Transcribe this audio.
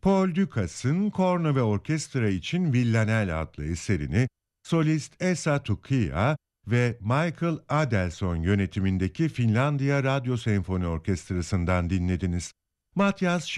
Paul Ducas'ın korno ve orkestra için Villanelle adlı eserini solist Esa Tukia ve Michael Adelson yönetimindeki Finlandiya Radyo Senfoni Orkestrası'ndan dinlediniz. Matyas